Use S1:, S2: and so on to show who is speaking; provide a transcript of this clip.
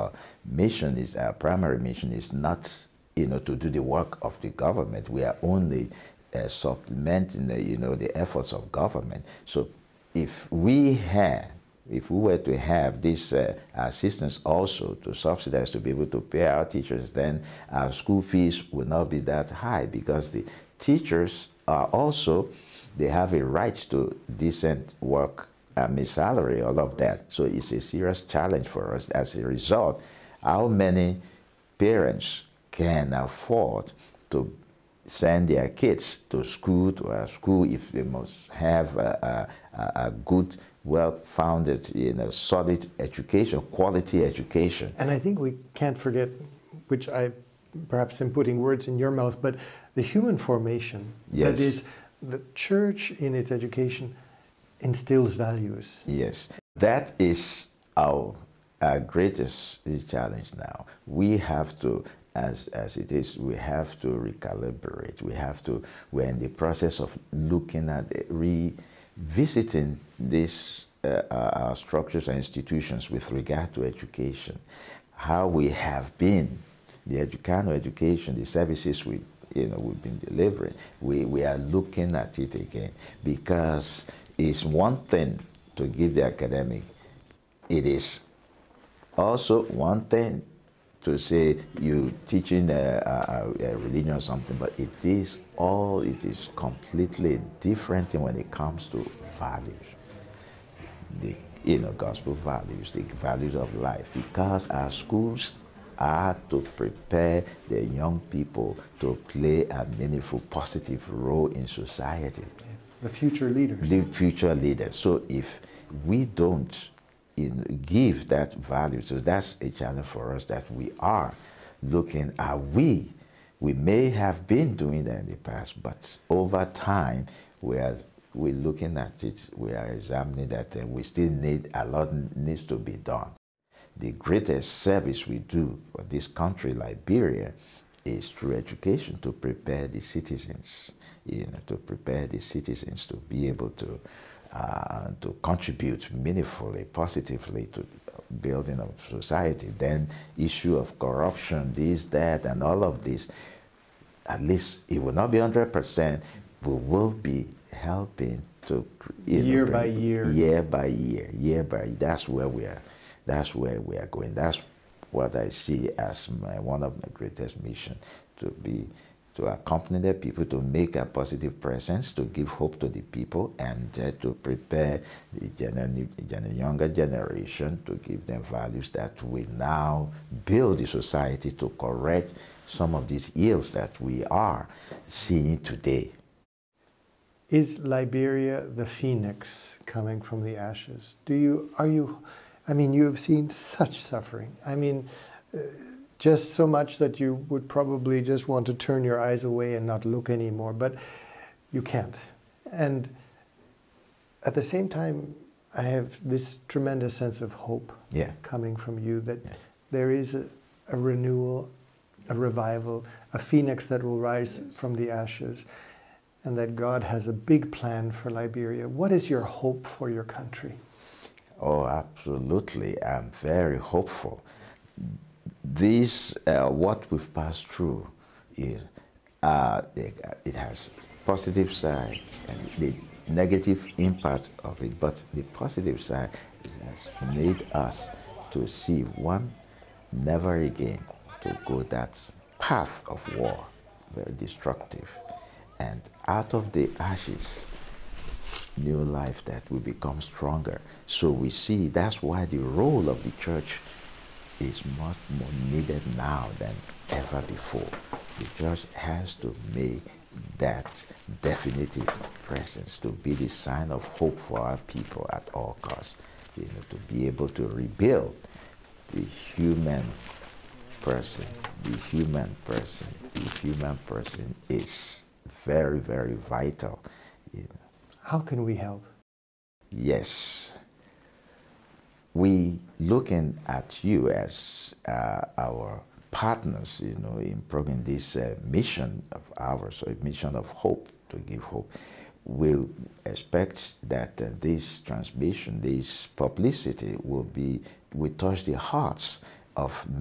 S1: our mission is, our primary mission is not, to do the work of the government. We are only supplementing the efforts of government. So if we were to have this assistance also to subsidize to be able to pay our teachers, then our school fees will not be that high, because the teachers are also, they have a right to decent work, salary, all of that. So it's a serious challenge for us. As a result, how many parents can afford to send their kids to school, if they must have a good, well-founded, solid education, quality education?
S2: And I think we can't forget, which I perhaps am putting words in your mouth, but the human formation.
S1: Yes.
S2: That is, the church in its education instills values.
S1: Yes, that is our greatest challenge now. We have to, as it is, we have to recalibrate. We're in the process of looking at revisiting these our structures and institutions with regard to education. How we have been, the kind of education, the services we've been delivering, we are looking at it again, because it's one thing to give the academic. It is also one thing to say you teaching a religion or something, but it is completely different thing when it comes to values. The gospel values, the values of life, because our schools are to prepare the young people to play a meaningful, positive role in society.
S2: Yes. The future leaders.
S1: The future leaders. So if we don't give that value, so that's a challenge for us, that we are looking at. We may have been doing that in the past, but over time we're looking at it, we are examining that, and we still need, a lot needs to be done. The greatest service we do for this country, Liberia, is through education, to prepare the citizens, to prepare the citizens to be able to contribute meaningfully, positively to building of society. Then issue of corruption, this, that, and all of this, at least it will not be 100%, we will be helping to
S2: year by year,
S1: that's where we are. That's where we are going. That's what I see as one of my greatest missions, to accompany the people, to make a positive presence, to give hope to the people, and to prepare the younger generation, to give them values that will now build the society to correct some of these ills that we are seeing today.
S2: Is Liberia the phoenix coming from the ashes? I mean, you have seen such suffering. I mean, just so much that you would probably just want to turn your eyes away and not look anymore, but you can't. And at the same time, I have this tremendous sense of hope coming from you, that there is a renewal, a revival, a phoenix that will rise from the ashes, and that God has a big plan for Liberia. What is your hope for your country?
S1: Oh, absolutely. I'm very hopeful. This, what we've passed through, is it has positive side and the negative impact of it. But the positive side has made us to see, one, never again to go that path of war, very destructive. And out of the ashes, new life that will become stronger. So we see that's why the role of the church is much more needed now than ever before. The church has to make that definitive presence, to be the sign of hope for our people at all costs, to be able to rebuild the human person. The human person is very, very vital.
S2: How can we help?
S1: Yes. We looking at you as our partners, in promoting this mission of ours, a mission of hope, to give hope. We expect that this transmission, this publicity will touch the hearts of